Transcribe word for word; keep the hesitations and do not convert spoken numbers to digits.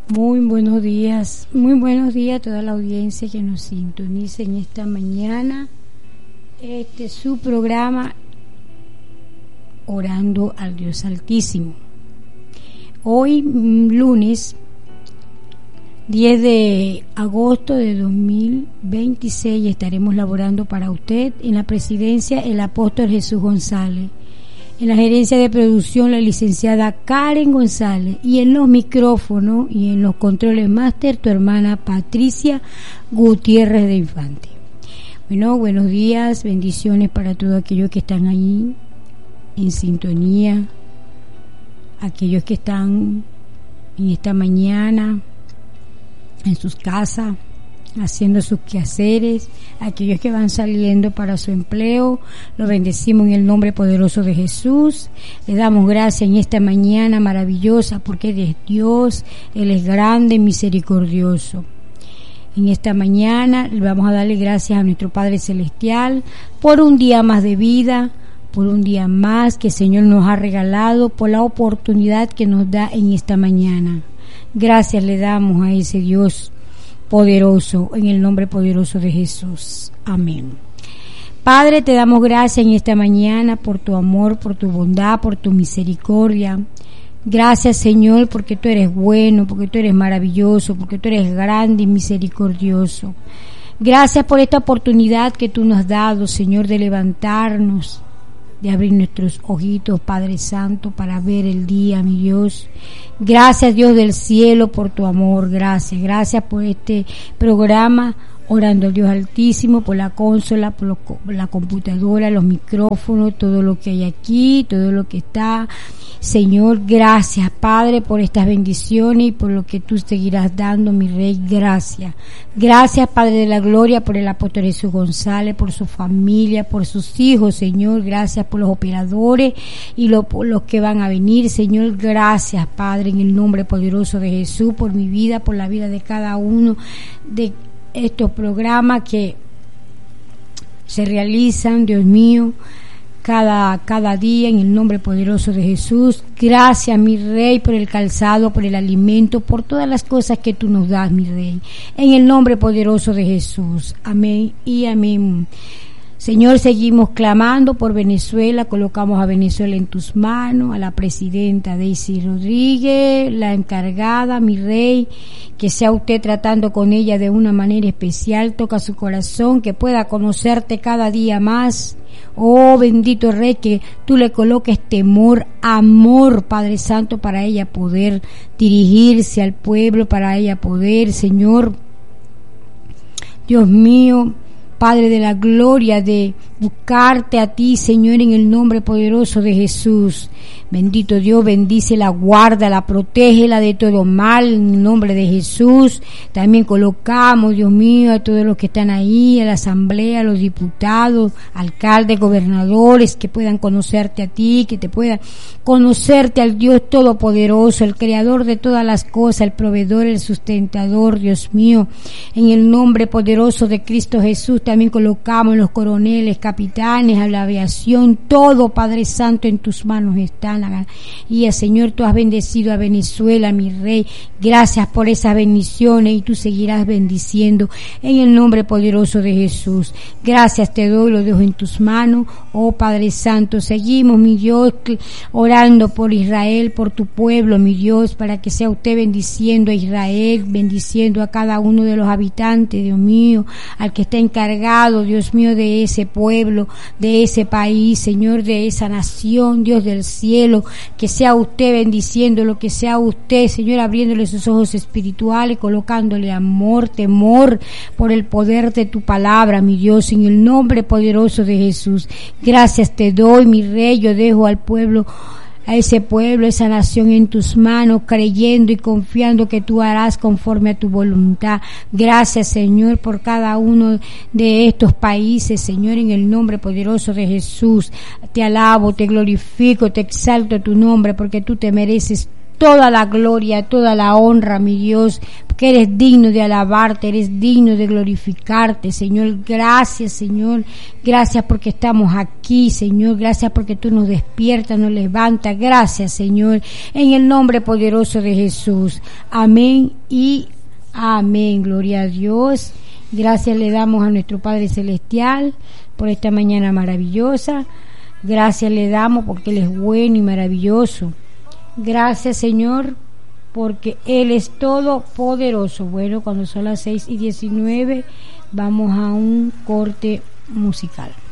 Muy buenos días, muy buenos días a toda la audiencia que nos sintoniza en esta mañana. Este es su programa Orando al Dios Altísimo. Hoy, lunes diez de agosto de dos mil veintiséis, estaremos laborando para usted en la presidencia el apóstol Jesús González, en la gerencia de producción la licenciada Karen González, y en los micrófonos y en los controles máster tu hermana Patricia Gutiérrez de Infante. Bueno, buenos días, bendiciones para todos aquellos que están ahí en sintonía, aquellos que están en esta mañana en sus casas haciendo sus quehaceres, aquellos que van saliendo para su empleo, los bendecimos en el nombre poderoso de Jesús. Le damos gracias en esta mañana maravillosa porque Él es Dios, Él es grande, misericordioso. En esta mañana le vamos a darle gracias a nuestro Padre Celestial por un día más de vida, por un día más que el Señor nos ha regalado, por la oportunidad que nos da en esta mañana. Gracias le damos a ese Dios poderoso, en el nombre poderoso de Jesús. Amén. Padre, te damos gracias en esta mañana por tu amor, por tu bondad, por tu misericordia. Gracias, Señor, porque tú eres bueno, porque tú eres maravilloso, porque tú eres grande y misericordioso. Gracias por esta oportunidad que tú nos has dado, Señor, de levantarnos, de abrir nuestros ojitos, Padre Santo, para ver el día, mi Dios. Gracias, Dios del cielo, por tu amor. Gracias, gracias por este programa Orando al Dios Altísimo, por la consola, por, lo, por la computadora, los micrófonos, todo lo que hay aquí, todo lo que está. Señor, gracias, Padre, por estas bendiciones y por lo que tú seguirás dando, mi Rey. Gracias. Gracias, Padre de la Gloria, por el apóstol Jesús González, por su familia, por sus hijos, Señor. Gracias por los operadores y lo, por los que van a venir, Señor. Gracias, Padre, en el nombre poderoso de Jesús, por mi vida, por la vida de cada uno de estos programas que se realizan, Dios mío, cada, cada día en el nombre poderoso de Jesús. Gracias, mi Rey, por el calzado, por el alimento, por todas las cosas que tú nos das, mi Rey, en el nombre poderoso de Jesús. Amén y amén. Señor, seguimos clamando por Venezuela, colocamos a Venezuela en tus manos, a la presidenta Daisy Rodríguez, la encargada, mi Rey, que sea usted tratando con ella de una manera especial, toca su corazón, que pueda conocerte cada día más. Oh, bendito Rey, que tú le coloques temor, amor, Padre Santo, para ella poder dirigirse al pueblo, para ella poder, Señor, Dios mío, Padre de la gloria, de buscarte a ti, Señor, en el nombre poderoso de Jesús. Bendito Dios, bendícela, guárdala, protégela de todo mal, en el nombre de Jesús. También colocamos, Dios mío, a todos los que están ahí, a la asamblea, a los diputados, alcaldes, gobernadores, que puedan conocerte a ti, que te puedan conocerte al Dios Todopoderoso, el Creador de todas las cosas, el proveedor, el sustentador, Dios mío. En el nombre poderoso de Cristo Jesús, también colocamos los coroneles, capitanes, a la aviación, todo, Padre Santo, en tus manos están. Y Señor, tú has bendecido a Venezuela, mi Rey. Gracias por esas bendiciones y tú seguirás bendiciendo en el nombre poderoso de Jesús. Gracias te doy, lo dejo en tus manos, oh Padre Santo. Seguimos, mi Dios, orando por Israel, por tu pueblo, mi Dios, para que sea usted bendiciendo a Israel, bendiciendo a cada uno de los habitantes, Dios mío, al que está encargado, Dios mío, de ese pueblo, de ese país, Señor, de esa nación, Dios del cielo. Que sea usted bendiciéndolo, que sea usted, Señor, abriéndole sus ojos espirituales, colocándole amor, temor por el poder de tu palabra, mi Dios, en el nombre poderoso de Jesús. Gracias te doy, mi Rey. Yo dejo al pueblo, a ese pueblo, esa nación en tus manos, creyendo y confiando que tú harás conforme a tu voluntad. Gracias, Señor, por cada uno de estos países, Señor, en el nombre poderoso de Jesús. Te alabo, te glorifico, te exalto tu nombre, porque tú te mereces toda la gloria, toda la honra, mi Dios, que eres digno de alabarte, eres digno de glorificarte, Señor. Gracias, Señor. Gracias porque estamos aquí, Señor. Gracias porque tú nos despiertas, nos levantas. Gracias, Señor. En el nombre poderoso de Jesús. Amén y amén. Gloria a Dios. Gracias le damos a nuestro Padre Celestial por esta mañana maravillosa. Gracias le damos porque Él es bueno y maravilloso. Gracias, Señor, porque Él es todopoderoso. Bueno, cuando son las seis y diecinueve, vamos a un corte musical.